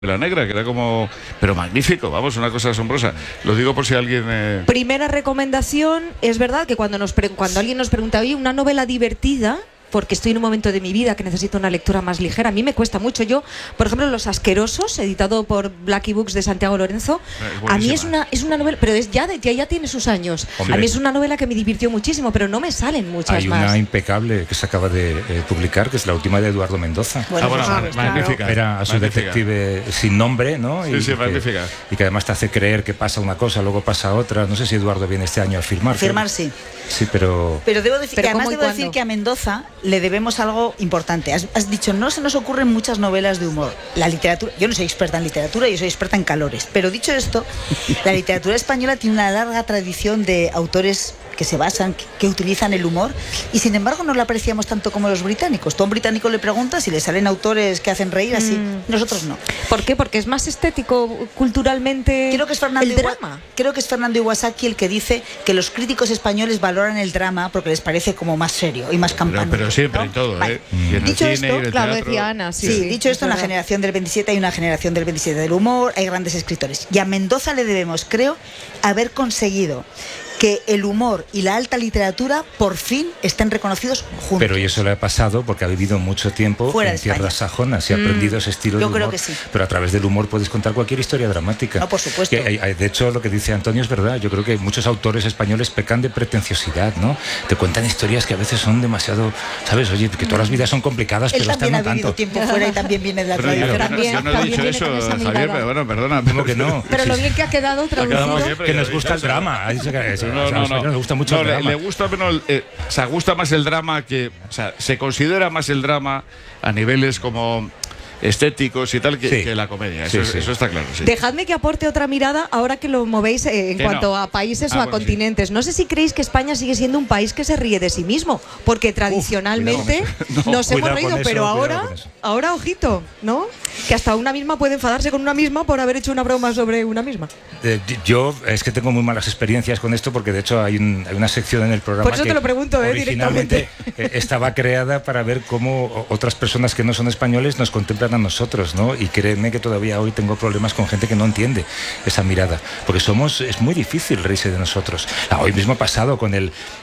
La negra, que era como... Pero magnífico, vamos, una cosa asombrosa. Lo digo por si alguien... Primera recomendación, es verdad que cuando alguien nos pregunta, oye, una novela divertida, porque estoy en un momento de mi vida que necesito una lectura más ligera, a mí me cuesta mucho. Yo, por ejemplo, Los Asquerosos, editado por Blackie Books de Santiago Lorenzo, a mí es una novela, pero ya tiene sus años. Hombre. A mí es una novela que me divirtió muchísimo, pero no me salen muchas Hay más. Hay una impecable que se acaba de publicar, que es la última de Eduardo Mendoza. Bueno, magnífica. Era a su detective sin nombre, ¿no? Sí, magnífica. Y que además te hace creer que pasa una cosa, luego pasa otra. No sé si Eduardo viene este año a firmar. Sí. Sí, pero debo decir que además debo decir que a Mendoza le debemos algo importante. Has dicho, no se nos ocurren muchas novelas de humor. La literatura, yo no soy experta en literatura, yo soy experta en calores. Pero dicho esto, la literatura española tiene una larga tradición de autores que se basan, que utilizan el humor, y sin embargo no lo apreciamos tanto como los británicos. Tú a un británico le preguntas y le salen autores que hacen reír así, nosotros no. ¿Por qué? Porque es más estético culturalmente. Creo que es Fernando Iwasaki el que dice que los críticos españoles valoran el drama porque les parece como más serio y más campano. Pero siempre, ¿no? En todo, vale. Dicho esto, claro, decía Ana, dicho esto, en la generación del 27 hay una generación del 27 del humor, hay grandes escritores. Y a Mendoza le debemos, creo, haber conseguido que el humor y la alta literatura por fin estén reconocidos juntos. Pero y eso le ha pasado porque ha vivido mucho tiempo fuera en tierras sajonas y ha aprendido ese estilo de humor. Yo creo que sí. Pero a través del humor puedes contar cualquier historia dramática. No, por supuesto. De hecho, lo que dice Antonio es verdad. Yo creo que muchos autores españoles pecan de pretenciosidad, ¿no? Te cuentan historias que a veces son demasiado, ¿sabes? Oye, que todas las vidas son complicadas, pero esta no tanto. Él también ha vivido tiempo fuera y también viene de la tradición. Yo no he dicho eso, Javier, pero bueno, perdona. ¿Cómo que no? Pero lo bien que ha quedado traducido. Que nos gusta el drama. No. Mucho el drama. Le gusta menos, gusta más el drama que, se considera más el drama a niveles como estéticos y tal que la comedia. Eso está claro. Sí. Dejadme que aporte otra mirada ahora que lo movéis en cuanto a países o a continentes. Sí. No sé si creéis que España sigue siendo un país que se ríe de sí mismo, porque tradicionalmente nos hemos reído, pero ahora ojito, ¿no? Que hasta una misma puede enfadarse con una misma por haber hecho una broma sobre una misma. Yo es que tengo muy malas experiencias con esto, porque de hecho hay una sección en el programa. Por eso te lo pregunto, originalmente directamente. Estaba creada para ver cómo otras personas que no son españoles nos contemplan a nosotros, ¿no? Y créeme que todavía hoy tengo problemas con gente que no entiende esa mirada, porque es muy difícil reírse de nosotros. Hoy mismo ha pasado con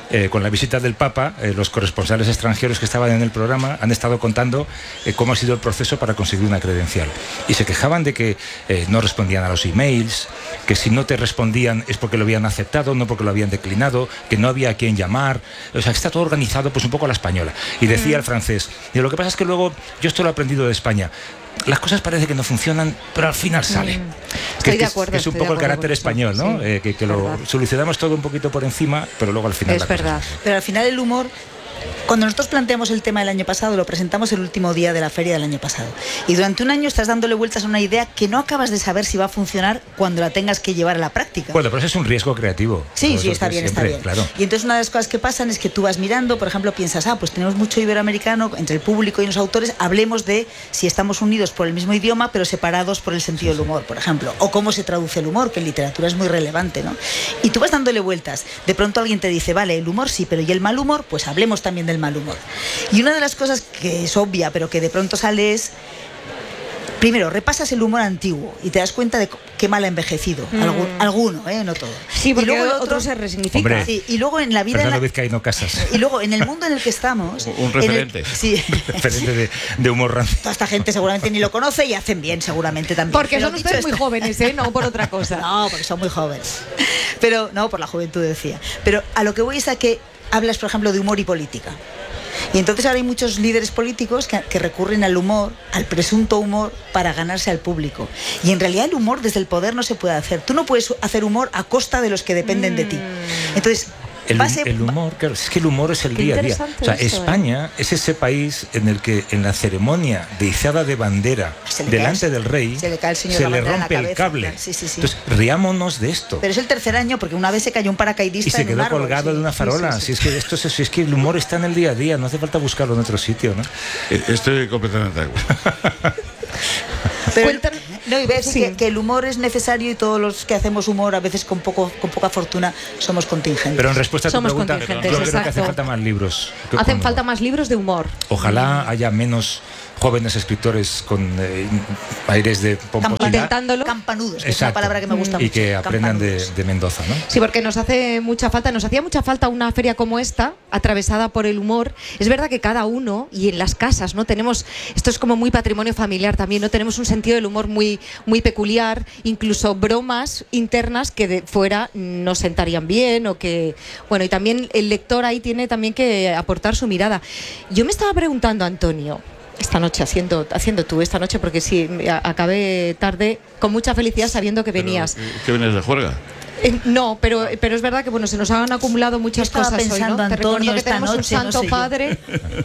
la visita del Papa, los corresponsales extranjeros que estaban en el programa han estado contando cómo ha sido el proceso para conseguir una credencial, y se quejaban de que no respondían a los emails, que si no te respondían es porque lo habían aceptado, no porque lo habían declinado, que no había a quién llamar. O sea, que está todo organizado pues un poco a la española. Y decía el francés, y lo que pasa es que luego, yo esto lo he aprendido de España, las cosas parece que no funcionan, pero al final sale. Estoy de acuerdo. Es un poco el carácter español, ¿no? Sí, que lo solucionamos todo un poquito por encima, pero luego al final... Es verdad. Pero al final el humor... Cuando nosotros planteamos el tema del año pasado, lo presentamos el último día de la feria del año pasado. Y durante un año estás dándole vueltas a una idea que no acabas de saber si va a funcionar cuando la tengas que llevar a la práctica. Bueno, pero eso es un riesgo creativo. Sí, está bien. Claro. Y entonces una de las cosas que pasan es que tú vas mirando, por ejemplo, piensas, pues tenemos mucho iberoamericano entre el público y los autores, hablemos de si estamos unidos por el mismo idioma, pero separados por el sentido del humor, por ejemplo. O cómo se traduce el humor, que en literatura es muy relevante, ¿no? Y tú vas dándole vueltas. De pronto alguien te dice, vale, el humor sí, pero ¿y el mal humor? Pues hablemos también del mal humor. Y una de las cosas que es obvia, pero que de pronto sale es... Primero, repasas el humor antiguo y te das cuenta de qué mal ha envejecido. Alguno, no todo. Sí, porque luego otro se resignifica. Sí, y luego en la vida... Fernando Vizcaíno Casas. Y luego en el mundo en el que estamos... Un referente. Referente de humor rancio. Toda esta gente seguramente ni lo conoce y hacen bien seguramente también. Porque son ustedes muy jóvenes, no por otra cosa. No, porque son muy jóvenes. Pero no, por la juventud decía. Pero a lo que voy es a que hablas, por ejemplo, de humor y política. Y entonces ahora hay muchos líderes políticos que recurren al humor, al presunto humor, para ganarse al público. Y en realidad el humor desde el poder no se puede hacer. Tú no puedes hacer humor a costa de los que dependen de ti. Entonces... El humor, claro, es que el humor es el día a día. O sea, España es ese país en el que en la ceremonia de izada de bandera delante del rey se le rompe el cable. Sí. Entonces, riámonos de esto. Pero es el tercer año, porque una vez se cayó un paracaidista y se quedó árbol, colgado de una farola. Si es que es que el humor está en el día a día, no hace falta buscarlo en otro sitio, ¿no? Estoy completamente de acuerdo. Pero, no, y voy a decir que el humor es necesario y todos los que hacemos humor a veces con poca fortuna somos contingentes. Pero en respuesta a tu pregunta, yo creo que hace falta más libros. Hacen falta más libros de humor. Ojalá haya menos jóvenes escritores con aires de pomposidad. Intentándolo. Campanudos, que es una palabra que me gusta mucho. Y que aprendan de Mendoza, ¿no? Sí, porque nos hacía mucha falta una feria como esta, atravesada por el humor. Es verdad que cada uno, y en las casas, ¿no? Tenemos, esto es como muy patrimonio familiar también, ¿no? Tenemos un sentido del humor muy, muy peculiar, incluso bromas internas que de fuera no sentarían bien, o que, bueno, y también el lector ahí tiene también que aportar su mirada. Yo me estaba preguntando, Antonio, esta noche, haciendo tú esta noche, porque sí, acabé tarde, con mucha felicidad sabiendo que venías. ¿Qué vienes de juerga? No, pero es verdad que bueno, se nos han acumulado muchas cosas pensando, hoy, ¿no? Te recuerdo que tenemos noche, un santo no sé padre.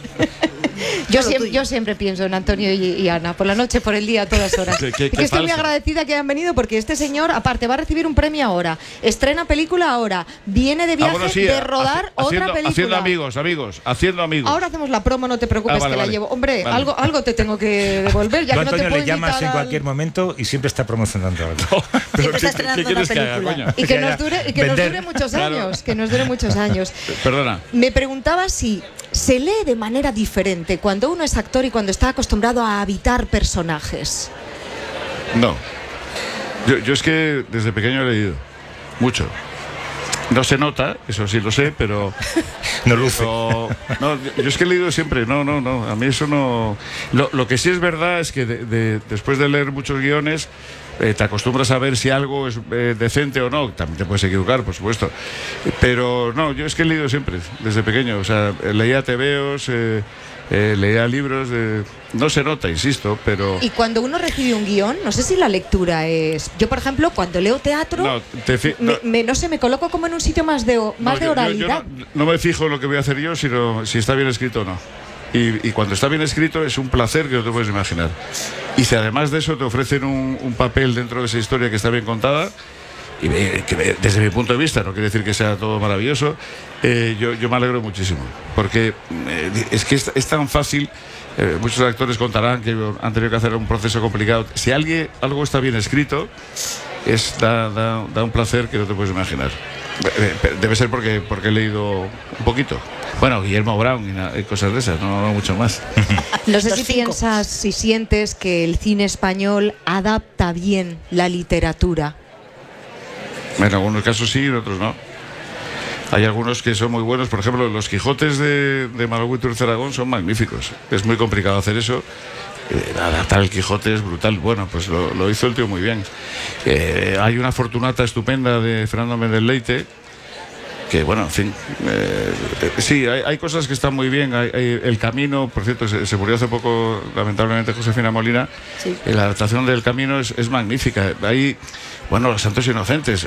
Yo siempre pienso en Antonio y Ana, por la noche, por el día, a todas horas. Que estoy muy agradecida que hayan venido, porque este señor, aparte, va a recibir un premio ahora, estrena película ahora, viene de viaje de rodar otra película. Haciendo amigos. Ahora hacemos la promo, no te preocupes, vale, que la vale. llevo. Hombre, Vale. algo te tengo que devolver, ya Tú, que no te Antonio, puedo le llamas invitar en cualquier momento y siempre está promocionando algo. Siempre está estrenando una quieres que haga, película. coño? Y que nos dure muchos Claro. años, que nos dure muchos años. Perdona. Me preguntaba si se lee de manera diferente cuando uno es actor y cuando está acostumbrado a habitar personajes. No. Yo es que desde pequeño he leído mucho. No se nota, eso sí lo sé, pero... No luce. No, yo es que he leído siempre. No. A mí eso no... Lo que sí es verdad es que después de leer muchos guiones, te acostumbras a ver si algo es decente o no. También te puedes equivocar, por supuesto. Pero no, yo es que he leído siempre, desde pequeño. O sea, leía tebeos, leía libros. No se nota, insisto, pero... Y cuando uno recibe un guión, no sé si la lectura es... Yo, por ejemplo, cuando leo teatro, no sé, me coloco como en un sitio más de oralidad. Yo no me fijo en lo que voy a hacer yo, sino si está bien escrito o no. Y cuando está bien escrito es un placer que no te puedes imaginar. Y si además de eso te ofrecen un papel dentro de esa historia que está bien contada, y que desde mi punto de vista, no quiere decir que sea todo maravilloso, yo me alegro muchísimo. Porque es que es tan fácil. Muchos actores contarán que han tenido que hacer un proceso complicado. Si algo está bien escrito, da un placer que no te puedes imaginar. Debe ser porque he leído un poquito. Bueno, Guillermo Brown y cosas de esas, no mucho más. No sé si piensas, si sientes que el cine español adapta bien la literatura. En algunos casos sí, en otros no. Hay algunos que son muy buenos, por ejemplo, los Quijotes de Malagüe y Turce Aragón son magníficos. Es muy complicado hacer eso. Adaptar el Quijote es brutal. Bueno, pues lo hizo el tío muy bien. Hay una Fortunata estupenda de Fernando Méndez Leite, que bueno, en fin, sí, hay cosas que están muy bien. El Camino, por cierto, se murió hace poco, lamentablemente, Josefina Molina. Sí. La adaptación del Camino es magnífica. Bueno, Los Santos Inocentes,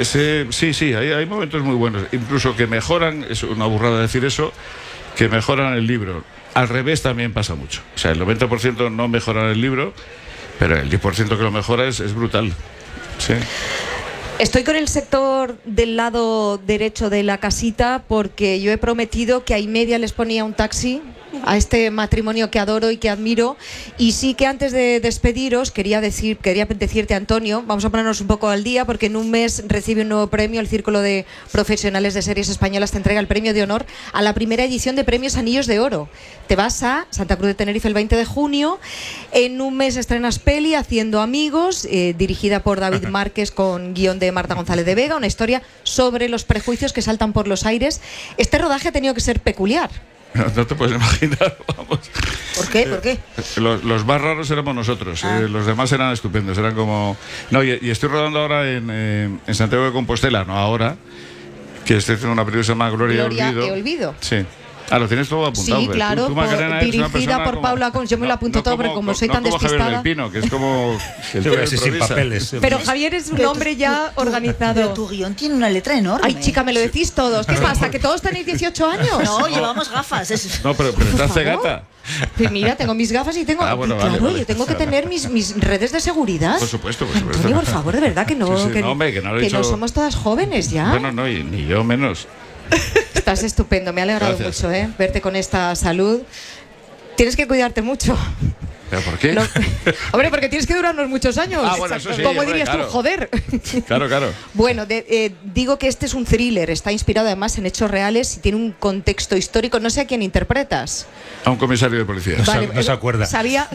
sí, hay momentos muy buenos, incluso que mejoran, es una burrada decir eso, que mejoran el libro. Al revés también pasa mucho. O sea, el 90% no mejora el libro, pero el 10% que lo mejora es brutal. Sí. Estoy con el sector del lado derecho de la casita porque yo he prometido que a Imedia les ponía un taxi a este matrimonio que adoro y que admiro, y sí que antes de despediros quería decirte, Antonio, vamos a ponernos un poco al día porque en un mes recibe un nuevo premio. El Círculo de Profesionales de Series Españolas te entrega el premio de honor a la primera edición de Premios Anillos de Oro. Te vas a Santa Cruz de Tenerife el 20 de junio, en un mes estrenas peli Haciendo Amigos, dirigida por David Márquez con guión de Marta González de Vega, una historia sobre los prejuicios que saltan por los aires. Este rodaje ha tenido que ser peculiar. No te puedes imaginar, vamos. ¿Por qué? ¿Por qué? Los más raros éramos nosotros. Los demás eran estupendos. Eran como... No, y estoy rodando ahora en Santiago de Compostela, no ahora, que estoy haciendo una película que se llama Gloria y Olvido. Sí. Lo tienes todo apuntado. Sí, claro, dirigida por Paula Cons. Yo me lo apunto todo, porque como soy tan despistada. Javier del Pino, que es como sin papeles. Pero Javier es un hombre ya organizado. Pero tu guión tiene una letra enorme. Ay, chica, me lo decís todos. ¿Qué pasa? ¿Que todos tenéis 18 años? No, llevamos gafas. No, pero estás cegata. Pues mira, tengo mis gafas y tengo... Bueno, claro, vale. yo tengo que tener mis redes de seguridad. Por supuesto. Antonio, por favor, de verdad que no, Sí, que, no, hombre, que no lo he que dicho. no somos todas jóvenes ya. Bueno, no, ni yo menos. Estás estupendo, me ha alegrado Gracias. mucho verte con esta salud. Tienes que cuidarte mucho. ¿Pero por qué? No. Hombre, porque tienes que durarnos muchos años. Bueno, eso sí, ¿Cómo hombre, dirías claro. tú? Joder. Claro. Bueno, digo que este es un thriller, está inspirado además en hechos reales y tiene un contexto histórico. No sé a quién interpretas. A un comisario de policía. No se acuerda. Sabía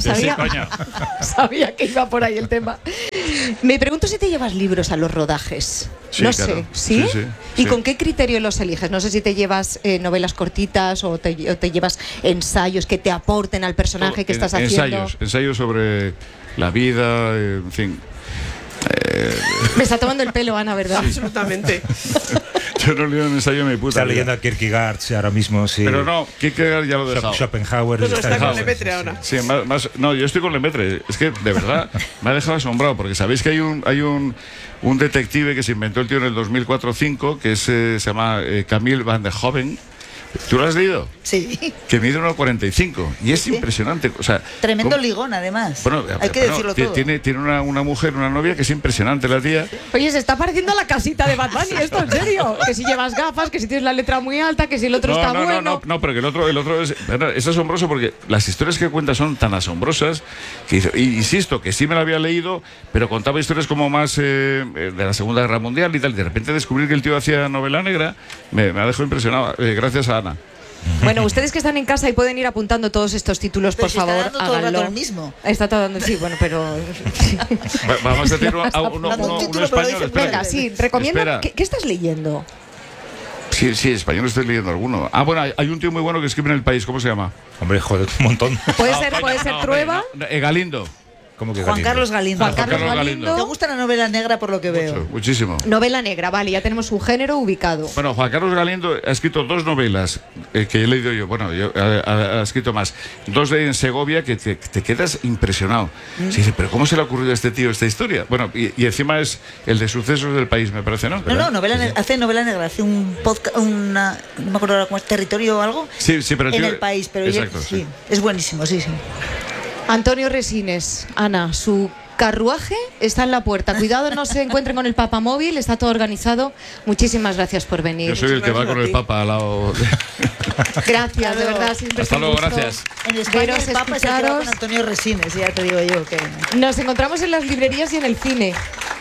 que iba por ahí el tema. Me pregunto si te llevas libros a los rodajes. Sí, no claro. sé, ¿sí? Sí. ¿Y con qué criterio los eliges? No sé si te llevas novelas cortitas o te llevas ensayos que te aporten al personaje que estás haciendo. Ensayos sobre la vida, en fin. Me está tomando el pelo, Ana, ¿verdad? Absolutamente. Yo no leo un ensayo en mi puta Está vida. leyendo a Kierkegaard ahora mismo, sí. Pero no, Kierkegaard ya lo he dejado. Schopenhauer. No, está con dejado, Lemaitre sí. ahora. Sí, no, yo estoy con Lemaitre. Es que, de verdad, me ha dejado asombrado, porque sabéis que hay un detective que se inventó el tío en el 2004-5, que se llama Camille Van de Hoven. ¿Tú lo has leído? Sí. Que mide 1,45 y es impresionante. O sea, Tremendo ¿cómo? ligón, además. Bueno, hay que decirlo todo. Tiene una mujer, una novia que es impresionante, la tía. Oye, se está pareciendo a la casita de Bad Bunny, esto, en serio. Que si llevas gafas, que si tienes la letra muy alta, que si el otro está bueno. No, pero que el otro es asombroso, porque las historias que cuenta son tan asombrosas que insisto, que sí me la había leído, pero contaba historias como más de la Segunda Guerra Mundial y tal. Y de repente descubrir que el tío hacía novela negra me ha dejado impresionado, gracias a Ana. Bueno, ustedes que están en casa y pueden ir apuntando todos estos títulos, Pero por si favor, está dando todo el rato háganlo. el mismo. Está todo dando, sí, bueno, pero... Vamos a decir uno dando un título, pero español. dice, Espera. Venga, sí, recomienda... Espera. ¿Qué estás leyendo? Sí, español estoy leyendo alguno. Bueno, hay un tío muy bueno que escribe en El País, ¿cómo se llama? Hombre, joder, un montón. Puede ser Trueba. Galindo. ¿Cómo que Juan Galindo? Carlos Galindo. Juan Carlos Carlos Galindo. Galindo. ¿Te gusta la novela negra por lo que veo? Muchísimo. Novela negra, vale, ya tenemos un género ubicado. Bueno, Juan Carlos Galindo ha escrito 2 novelas que he leído yo. Bueno, ha escrito más. 2 en Segovia que te quedas impresionado. Se dice, ¿pero cómo se le ha ocurrido a este tío esta historia? Bueno, y encima es el de Sucesos del País, me parece, ¿no? No, hace novela negra, hace un podcast, no me acuerdo ahora cómo es, Territorio o algo. Sí, pero en El País, pero exacto, sí, es buenísimo, sí. Antonio Resines, Ana, su carruaje está en la puerta. Cuidado, no se encuentren con el papamóvil, está todo organizado. Muchísimas gracias por venir. Yo soy el que va Gracias con a el ti. Papa al lado. Gracias, de verdad. Siempre Hasta es un luego, gusto gracias. En España veros, el Papa se ha quedado escucharos. con Antonio Resines, ya te digo yo que... Nos encontramos en las librerías y en el cine.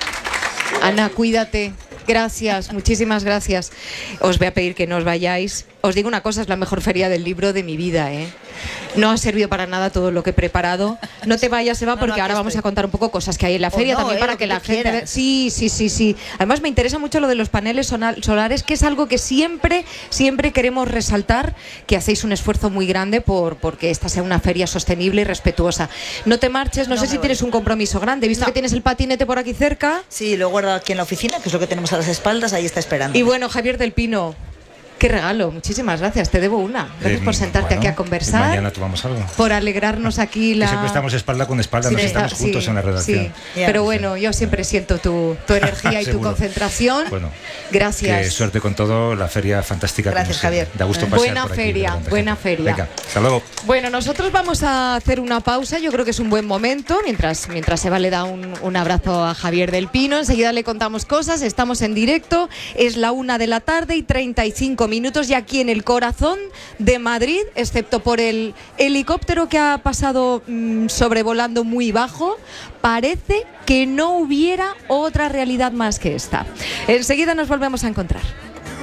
Ana, cuídate. Gracias, muchísimas gracias. Os voy a pedir que no os vayáis. Os digo una cosa, es la mejor feria del libro de mi vida, ¿eh? No ha servido para nada todo lo que he preparado. No te vayas, Eva, porque aquí ahora vamos estoy. a contar un poco cosas que hay en la feria no, también para lo que que la tú gente... quieras. Sí. Además me interesa mucho lo de los paneles solares, que es algo que siempre queremos resaltar, que hacéis un esfuerzo muy grande porque esta sea una feria sostenible y respetuosa. No te marches, no sé me si voy. tienes un compromiso grande. He visto que tienes el patinete por aquí cerca. Sí, lo he guardado aquí en la oficina, que es lo que tenemos a las espaldas, ahí está esperando. Y bueno, Javier del Pino, qué regalo, muchísimas gracias, te debo una. Gracias por sentarte aquí a conversar, Mañana tomamos algo. por alegrarnos aquí Que siempre estamos espalda con espalda, Sí, nos estamos juntos en la redacción. sí. Ya. Pero bueno, yo siempre siento tu energía y tu Seguro. concentración. Bueno, Gracias. Que suerte con todo, la feria fantástica. Gracias, como siempre. Javier. Da gusto pasear Buena por aquí, feria, ver tanta buena gente. feria. Venga, hasta luego. Bueno, nosotros vamos a hacer una pausa, yo creo que es un buen momento, mientras Eva le da un abrazo a Javier del Pino, enseguida le contamos cosas, estamos en directo, es la 1:35 y aquí en el corazón de Madrid, excepto por el helicóptero que ha pasado sobrevolando muy bajo, parece que no hubiera otra realidad más que esta. Enseguida nos volvemos a encontrar.